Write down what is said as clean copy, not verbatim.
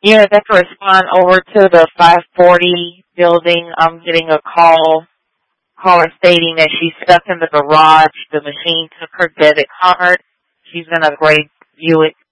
Yeah, that's to respond over to the 540 building. I'm getting a caller stating that she's stuck in the garage. The machine took her debit card. She's in a gray Buick